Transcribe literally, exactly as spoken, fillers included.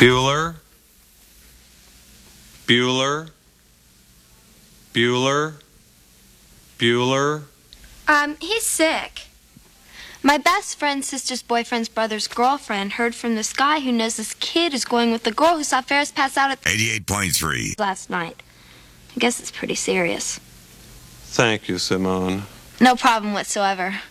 Bueller. Bueller. Bueller. Bueller. Um, he's sick. My best friend's sister's boyfriend's brother's girlfriend heard from this guy who knows this kid is going with the girl who saw Ferris pass out at eighty-eight point three last night. I guess it's pretty serious. Thank you, Simone. No problem whatsoever.